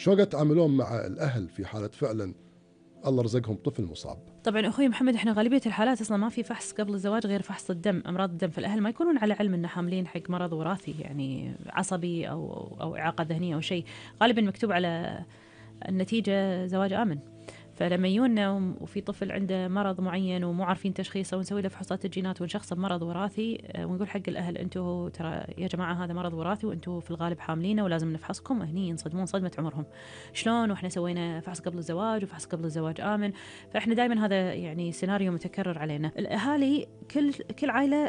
شلون قاعد تتعاملون مع الاهل في حاله فعلا الله رزقهم طفل مصاب؟ طبعا اخوي محمد، احنا غالبيه الحالات اصلا ما في فحص قبل الزواج غير فحص الدم، امراض الدم، فالاهل ما يكونون على علم ان حاملين حق مرض وراثي يعني عصبي او اعاقه ذهنيه او شيء. غالبا مكتوب على النتيجه زواج امن. فلما يجونا وفي طفل عنده مرض معين ومو عارفين تشخيصه، ونسوي له فحوصات الجينات ونشخصه بمرض وراثي، ونقول حق الاهل انتم ترى يا جماعه هذا مرض وراثي وانتم في الغالب حاملينه ولازم نفحصكم، هني ينصدمون صدمه عمرهم. شلون واحنا سوينا فحص قبل الزواج وفحص قبل الزواج امن؟ فاحنا دائما هذا يعني سيناريو متكرر علينا. الاهالي كل عائله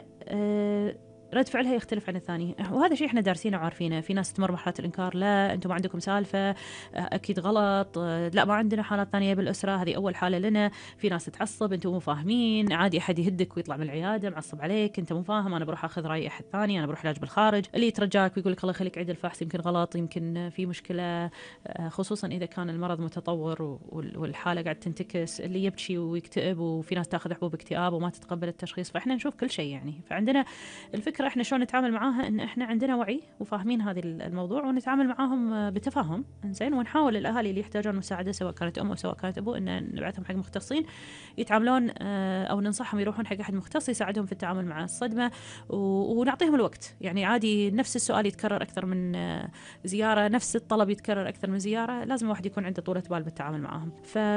رد فعلها يختلف عن الثاني، وهذا شيء احنا دارسينه وعارفينه. في ناس تمر مرحله الانكار، لا انتم ما عندكم سالفه، اكيد غلط، لا ما عندنا حالات ثانيه بالاسره، هذه اول حاله لنا. في ناس تتعصب، انتم مو فاهمين، عادي احد يهدك ويطلع من العياده معصب عليك، انت مو فاهم، انا بروح اخذ راي احد ثاني، انا بروح علاج بالخارج. اللي يترجاك ويقول لك الله يخليك عيد الفحص، يمكن غلط، يمكن في مشكله، خصوصا اذا كان المرض متطور والحاله قاعد تنتكس. اللي يبكي ويكتئب، وفي ناس تاخذ حبوب اكتئاب وما تتقبل التشخيص. فاحنا نشوف كل شيء يعني. فعندنا الفكرة احنا شلون نتعامل معاها، ان احنا عندنا وعي وفاهمين هذه الموضوع، ونتعامل معاهم بتفاهم، انزين. ونحاول الاهالي اللي يحتاجون مساعدة، سواء كانت ام او سواء كانت ابو، ان نبعثهم حق مختصين يتعاملون، او ننصحهم يروحون حق احد مختص يساعدهم في التعامل مع الصدمة، ونعطيهم الوقت. يعني عادي نفس السؤال يتكرر اكثر من زيارة، نفس الطلب يتكرر اكثر من زيارة، لازم الواحد يكون عنده طولة بال بالتعامل معاهم.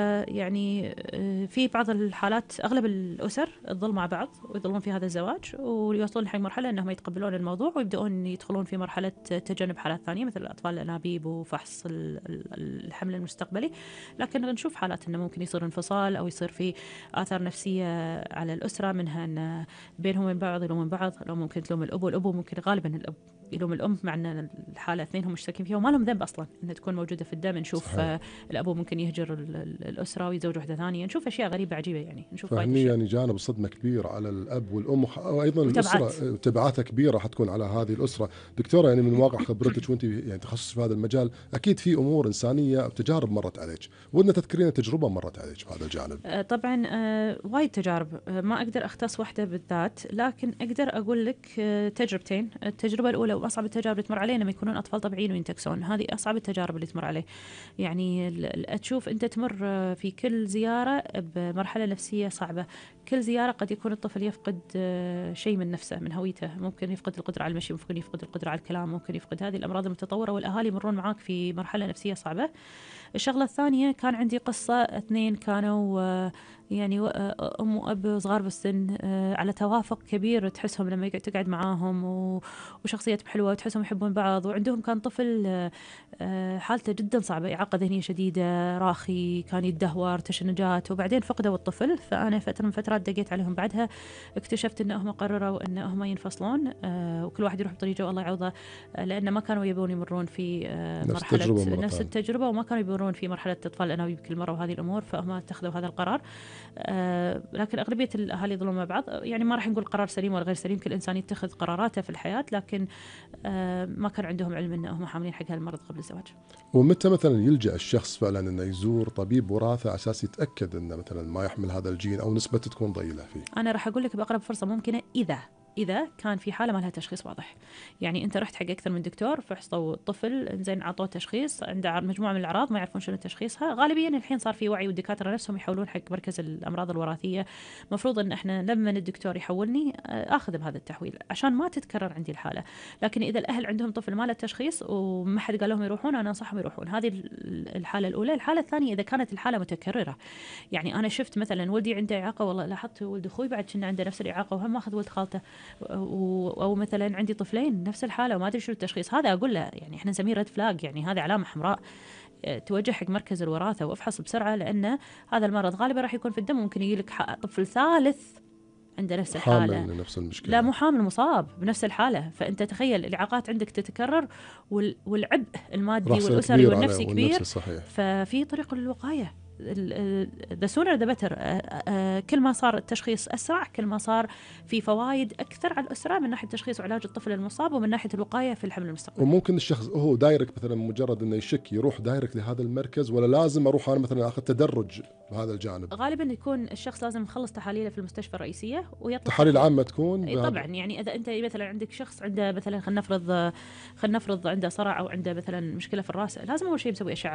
فيعني في بعض الحالات اغلب الاسر تظل مع بعض ويظلون في هذا الزواج، ويوصلون حق مرحلة أنهم يتقبلون الموضوع ويبدأون يدخلون في مرحلة تجنب حالات ثانية مثل الأطفال الأنابيب وفحص الحمل المستقبلي. لكن نشوف حالات أنه ممكن يصير انفصال أو يصير في آثار نفسية على الأسرة، منها أن بينهم وبين بعض يلومون بعض، لو ممكن تلوم الأب، والأب ممكن غالبا الأب يلوم الأم، مع أن الحالة اثنينهم مشتركين فيها وما لهم ذنب أصلا أنها تكون موجودة في الدم. نشوف الأب ممكن يهجر الأسرة ويتزوج واحدة ثانية، نشوف أشياء غريبة عجيبة يعني، نشوف وايد فهني أشياء. يعني جانب الصدمة كبير على الأب والأم وأيضا وتبعات. الأسرة، تبعاتها كبيرة حتكون على هذه الأسرة. دكتورة، يعني من واقع خبرتك وأنت يعني تخصص في هذا المجال، أكيد في أمور إنسانية أو تجارب مرت عليك، ودنا تذكرين تجربة مرت عليك في هذا الجانب. طبعا وايد تجارب، ما أقدر أختص واحدة بالذات، لكن أقدر أقول لك تجربتين. التجربة الأولى وأصعب التجارب اللي تمر علينا لما يكونون أطفال طبيعيين وينتكسون، هذه أصعب التجارب اللي تمر عليه. يعني تشوف أنت تمر في كل زيارة بمرحلة نفسية صعبة. كل زيارة قد يكون الطفل يفقد شيء من نفسه، من هويته، ممكن يفقد القدرة على المشي، ممكن يفقد القدرة على الكلام، ممكن يفقد هذه الأمراض المتطورة، والأهالي يمرون معاك في مرحلة نفسية صعبة. الشغلة الثانية، كان عندي قصة اثنين كانوا يعني أم وأب صغار بالسن، على توافق كبير تحسهم لما تقعد معاهم، وشخصيتهم حلوة وتحسهم يحبون بعض. وعندهم كان طفل حالته جدا صعبة، إعاقة ذهنية شديدة، راخي، كان يتدهور، تشنجات، وبعدين فقدوا الطفل. فأنا فترة من فترات دقيت عليهم بعدها، اكتشفت أنهم قرروا أنهم ينفصلون، وكل واحد يروح بطريقه والله يعوضه، لأن ما كانوا يبون يمرون في مرحلة نفس التجربة، وما كانوا يمرون في مرحلة أطفال الأنابيب كل مرة وهذه الأمور، فهم اتخذوا هذا القرار. لكن أغلبية الأهالي يظلون مع بعض. يعني ما راح نقول قرار سليم ولا غير سليم، كل إنسان يتخذ قراراته في الحياة، لكن ما كان عندهم علم أنهم حاملين حق هالمرض قبل الزواج. ومتى مثلا يلجأ الشخص فعلا أنه يزور طبيب وراثة أساس يتأكد أنه مثلا ما يحمل هذا الجين أو نسبة تكون ضئيلة فيه؟ أنا راح أقول لك بأقرب فرصة ممكنة، إذا كان في حالة ما لها تشخيص واضح. يعني أنت رحت حق أكثر من دكتور، فحصوا الطفل، زين عطوه تشخيص، عنده مجموعة من الأعراض ما يعرفون شنو تشخيصها. غالبيا الحين صار في وعي، والدكاترة نفسهم يحولون حق مركز الأمراض الوراثية. مفروض أن إحنا لما الدكتور يحولني آخذ بهذا التحويل عشان ما تتكرر عندي الحالة. لكن إذا الأهل عندهم طفل ما له تشخيص وما حد قال لهم يروحون، أنا أنصحهم يروحون. هذه الحالة الأولى. الحالة الثانية، إذا كانت الحالة متكررة، يعني أنا شفت مثلا ولدي عنده إعاقة، والله لاحظت ولد أخوي بعد كنا عنده نفس الإعاقة وهم أخذ ولد خالته، أو مثلا عندي طفلين نفس الحالة وما أدري شو التشخيص، هذا أقول له يعني إحنا نسميه ريد فلاج، يعني هذه علامة حمراء، توجه حق مركز الوراثة وافحص بسرعة، لأن هذا المرض غالبا راح يكون في الدم، ممكن يجي لك طفل ثالث عنده نفس الحالة، حامل لنفس المشكلة. لا مو حامل، مصاب بنفس الحالة. فأنت تخيل الإعاقات عندك تتكرر، والعبء المادي والأسري والنفسي كبير. ففي طريق للوقاية، the sooner the better. كل ما صار التشخيص أسرع، كل ما صار في فوائد أكثر على الأسرة من ناحية تشخيص وعلاج الطفل المصاب، ومن ناحية الوقاية في الحمل المستقبلي. وممكن الشخص هو دايركت مثلا مجرد انه يشك يروح دايركت لهذا المركز، ولا لازم اروح انا مثلا اخذ تدرج بهذا الجانب؟ غالبا يكون الشخص لازم يخلص تحاليله في المستشفى الرئيسية ويطلع تحاليل عامة تكون طبعا. يعني إذا أنت مثلا عندك شخص عنده مثلا خلينا نفرض عنده صرع أو عنده مثلا مشكلة في الرأس، لازم أول شيء مسوي أشعة